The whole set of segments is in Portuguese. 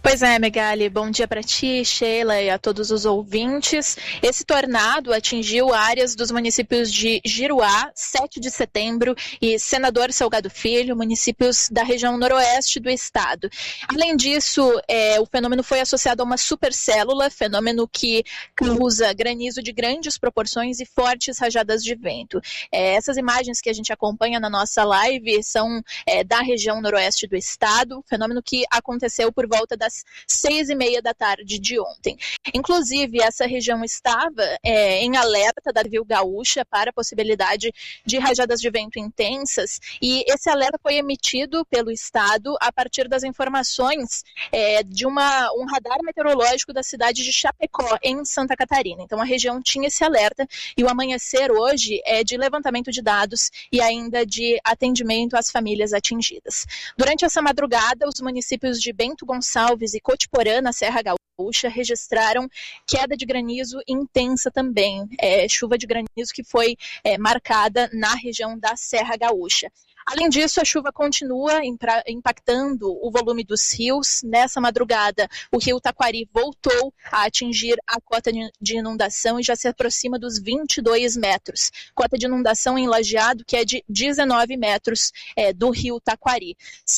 Pois é, Megali, bom dia para ti, Sheila, e a todos os ouvintes. Esse tornado atingiu áreas dos municípios de Giruá, 7 de setembro e Senador Salgado Filho, municípios da região noroeste do estado. Além disso, o fenômeno foi associado a uma supercélula, fenômeno que causa granizo de grandes proporções e fortes rajadas de vento. Essas imagens que a gente acompanha na nossa live são da região noroeste do estado, fenômeno que aconteceu por volta das 6h30 da tarde de ontem. Inclusive, essa região estava em alerta da Viu Gaúcha para a possibilidade de rajadas de vento intensas, e esse alerta foi emitido pelo estado a partir das informações de um radar meteorológico da cidade de Chapecó, em Santa Catarina. Então, a região tinha esse alerta, e o amanhecer hoje é de levantamento de dados e ainda de atendimento às famílias atingidas. Durante essa madrugada, os municípios de Bento Gonçalves e Cotiporã, na Serra Gaúcha, registraram queda de granizo intensa também, chuva de granizo que foi marcada na região da Serra Gaúcha. Além disso, a chuva continua impactando o volume dos rios. Nessa madrugada, o rio Taquari voltou a atingir a cota de inundação e já se aproxima dos 22 metros. Cota de inundação em Lajeado, que é de 19 metros do rio Taquari.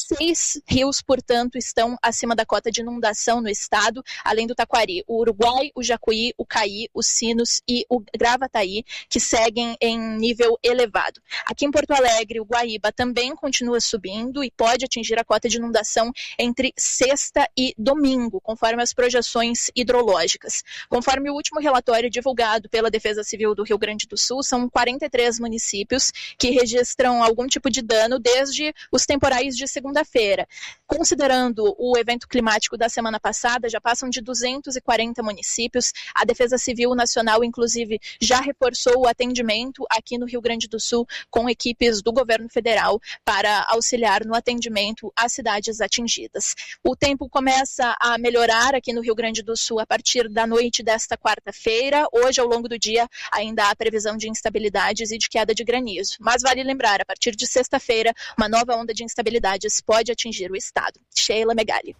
6 rios, portanto, estão acima da cota de inundação no estado, além do Taquari: o Uruguai, o Jacuí, o Caí, os Sinos e o Gravataí, que seguem em nível elevado. Aqui em Porto Alegre, o Guaíba também continua subindo e pode atingir a cota de inundação entre sexta e domingo, conforme as projeções hidrológicas. Conforme o último relatório divulgado pela Defesa Civil do Rio Grande do Sul, são 43 municípios que registram algum tipo de dano desde os temporais de segunda-feira. Considerando o evento climático da semana passada, já passam de 240 municípios. A Defesa Civil Nacional, inclusive, já reforçou o atendimento aqui no Rio Grande do Sul com equipes do governo federal para auxiliar no atendimento às cidades atingidas. O tempo começa a melhorar aqui no Rio Grande do Sul a partir da noite desta quarta-feira. Hoje, ao longo do dia, ainda há previsão de instabilidades e de queda de granizo. Mas vale lembrar, a partir de sexta-feira, uma nova onda de instabilidades pode atingir o estado. Sheila, Megali.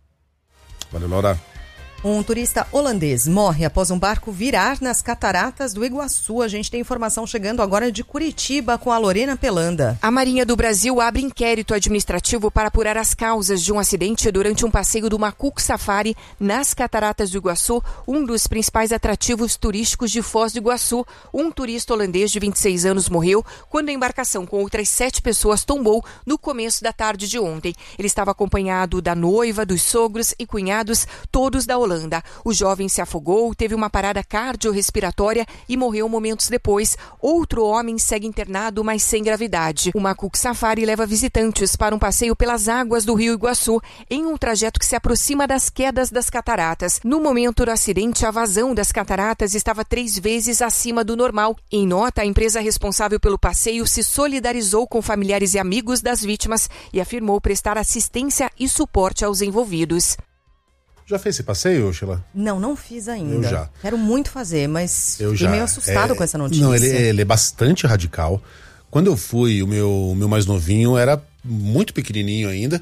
Valeu, Laura. Um turista holandês morre após um barco virar nas cataratas do Iguaçu. A gente tem informação chegando agora de Curitiba com a Lorena Pelanda. A Marinha do Brasil abre inquérito administrativo para apurar as causas de um acidente durante um passeio do Macuco Safari nas cataratas do Iguaçu, um dos principais atrativos turísticos de Foz do Iguaçu. Um turista holandês de 26 anos morreu quando a embarcação com outras 7 pessoas tombou no começo da tarde de ontem. Ele estava acompanhado da noiva, dos sogros e cunhados, todos da Holanda. O jovem se afogou, teve uma parada cardiorrespiratória e morreu momentos depois. Outro homem segue internado, mas sem gravidade. O Macuco Safari leva visitantes para um passeio pelas águas do Rio Iguaçu, em um trajeto que se aproxima das quedas das cataratas. No momento do acidente, a vazão das cataratas estava 3 vezes acima do normal. Em nota, a empresa responsável pelo passeio se solidarizou com familiares e amigos das vítimas e afirmou prestar assistência e suporte aos envolvidos. Já fez esse passeio, Sheila? Não fiz ainda. Eu já. Quero muito fazer, mas fiquei meio assustado com essa notícia. Não, ele é bastante radical. Quando eu fui, o meu mais novinho era muito pequenininho ainda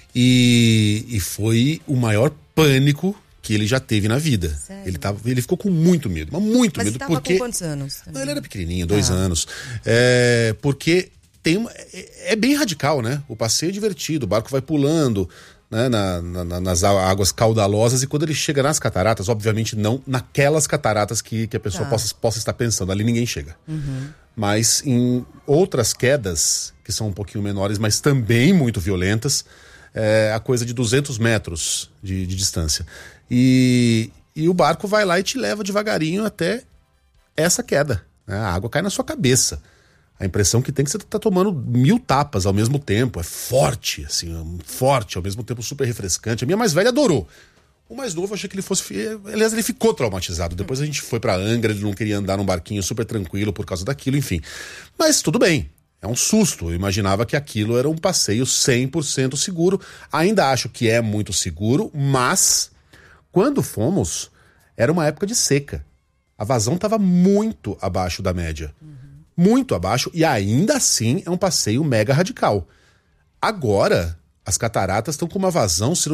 e foi o maior pânico que ele já teve na vida. Sério? Ele ficou com muito medo, mas muito medo. Mas ele estava com quantos anos? Não, ele era pequenininho, 2 anos. Porque é bem radical, né? O passeio é divertido, o barco vai pulando, né, nas águas caudalosas, e quando ele chega nas cataratas, obviamente não naquelas cataratas que a pessoa possa estar pensando, ali ninguém chega. Uhum. Mas em outras quedas, que são um pouquinho menores, mas também muito violentas, a coisa de 200 metros de distância. E o barco vai lá e te leva devagarinho até essa queda, né? A água cai na sua cabeça. A impressão que tem que você tá tomando 1000 tapas ao mesmo tempo. É forte, assim, forte, ao mesmo tempo super refrescante. A minha mais velha adorou. O mais novo, eu achei que ele fosse... Aliás, ele ficou traumatizado. Depois a gente foi pra Angra, ele não queria andar num barquinho super tranquilo por causa daquilo, enfim. Mas tudo bem, é um susto. Eu imaginava que aquilo era um passeio 100% seguro. Ainda acho que é muito seguro, mas quando fomos, era uma época de seca. A vazão estava muito abaixo da média. Muito abaixo, e ainda assim é um passeio mega radical. Agora, as cataratas estão com uma vazão, se